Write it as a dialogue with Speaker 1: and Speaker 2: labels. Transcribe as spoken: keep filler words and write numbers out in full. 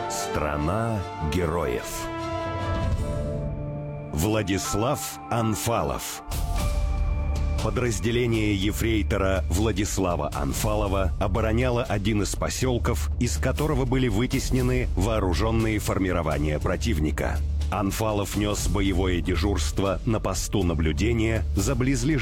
Speaker 1: Страна героев. Владислав Анфалов. Подразделение ефрейтора Владислава Анфалова обороняло один из поселков, из которого были вытеснены вооруженные формирования противника. Анфалов нес боевое дежурство на посту наблюдения за близлежащими